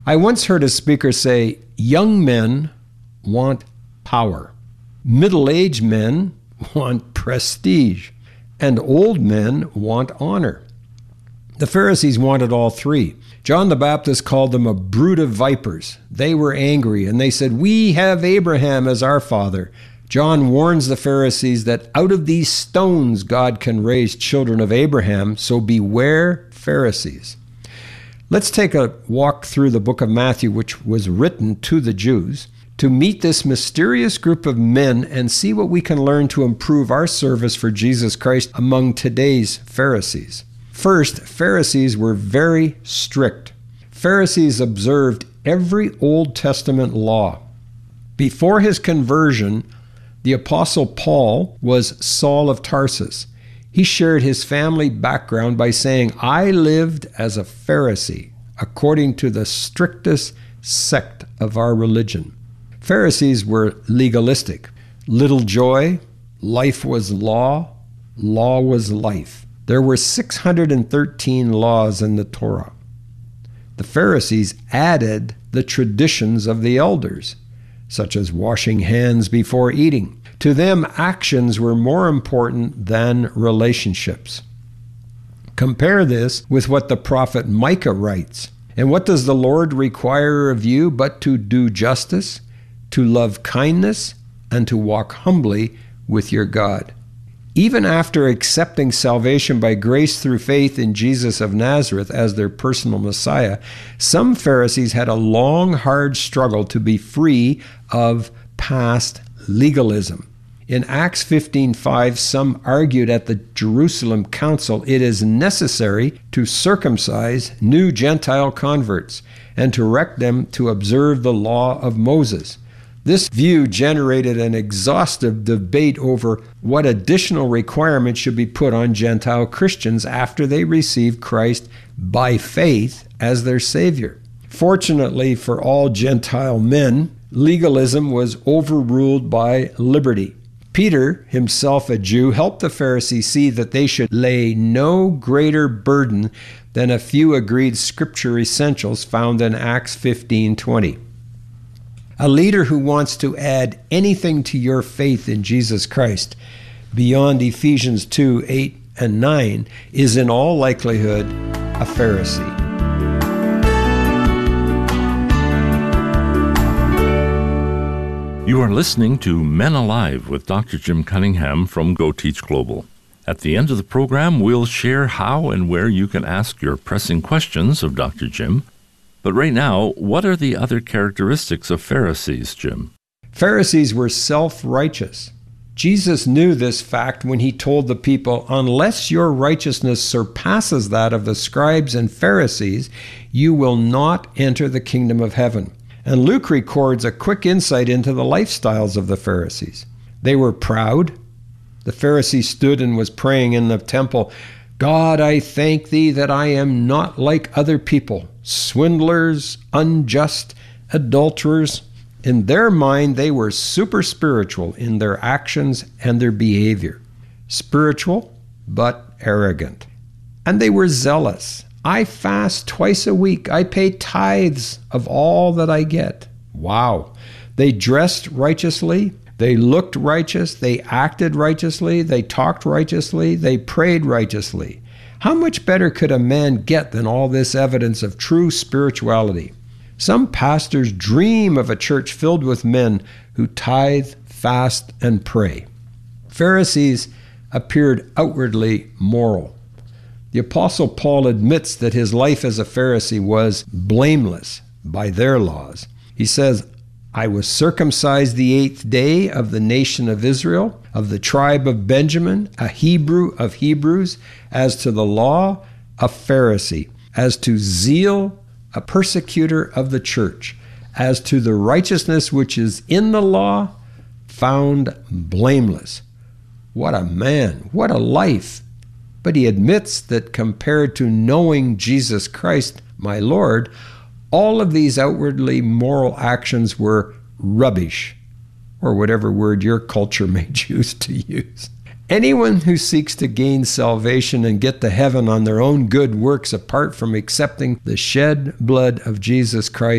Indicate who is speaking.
Speaker 1: I once heard a speaker say, young men want power, middle-aged men want prestige, and old men want honor. The Pharisees wanted all three. John the Baptist called them a brood of vipers. They were angry, and they said, "We have Abraham as our father." John warns the Pharisees that out of these stones God can raise children of Abraham, so beware, Pharisees. Let's take a walk through the book of Matthew, which was written to the Jews, to meet this mysterious group of men and see what we can learn to improve our service for Jesus Christ among today's Pharisees. First, Pharisees were very strict. Pharisees observed every Old Testament law. Before his conversion, the Apostle Paul was Saul of Tarsus. He shared his family background by saying, "I lived as a Pharisee, according to the strictest sect of our religion." Pharisees were legalistic. Little joy, life was law, law was life. There were 613 laws in the Torah. The Pharisees added the traditions of the elders, such as washing hands before eating. To them, actions were more important than relationships. Compare this with what the prophet Micah writes. "And what does the Lord require of you but to do justice, to love kindness, and to walk humbly with your God?" Even after accepting salvation by grace through faith in Jesus of Nazareth as their personal Messiah, some Pharisees had a long, hard struggle to be free of past legalism. In Acts 15:5, some argued at the Jerusalem council it is necessary to circumcise new Gentile converts and to direct them to observe the law of Moses. This view generated an exhaustive debate over what additional requirements should be put on Gentile Christians after they received Christ by faith as their Savior. Fortunately for all Gentile men, legalism was overruled by liberty. Peter, himself a Jew, helped the Pharisees see that they should lay no greater burden than a few agreed scripture essentials found in Acts 15:20. A leader who wants to add anything to your faith in Jesus Christ beyond Ephesians 2:8 and 9 is in all likelihood a Pharisee.
Speaker 2: You are listening to Men Alive with Dr. Jim Cunningham from Go Teach Global. At the end of the program, we'll share how and where you can ask your pressing questions of Dr. Jim. But right now, what are the other characteristics of Pharisees, Jim?
Speaker 1: Pharisees were self-righteous. Jesus knew this fact when he told the people, "Unless your righteousness surpasses that of the scribes and Pharisees, you will not enter the kingdom of heaven." And Luke records a quick insight into the lifestyles of the Pharisees. They were proud. The Pharisee stood and was praying in the temple, "God, I thank thee that I am not like other people, swindlers, unjust, adulterers." In their mind, they were super spiritual in their actions and their behavior. Spiritual, but arrogant. And they were zealous. "I fast twice a week. I pay tithes of all that I get." Wow. They dressed righteously. They looked righteous. They acted righteously. They talked righteously. They prayed righteously. How much better could a man get than all this evidence of true spirituality? Some pastors dream of a church filled with men who tithe, fast, and pray. Pharisees appeared outwardly moral. The Apostle Paul admits that his life as a Pharisee was blameless by their laws. He says, "I was circumcised the 8th day of the nation of Israel, of the tribe of Benjamin, a Hebrew of Hebrews, as to the law, a Pharisee, as to zeal, a persecutor of the church, as to the righteousness which is in the law, found blameless." What a man, what a life. But he admits that compared to knowing Jesus Christ, my Lord, all of these outwardly moral actions were rubbish, or whatever word your culture may choose to use. Anyone who seeks to gain salvation and get to heaven on their own good works apart from accepting the shed blood of Jesus Christ